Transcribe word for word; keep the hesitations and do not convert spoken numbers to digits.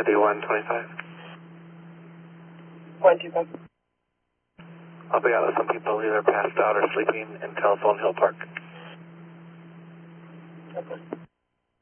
D one twenty-five. one two five. I'll be out with some people either passed out or sleeping in Telephone Hill Park. Okay.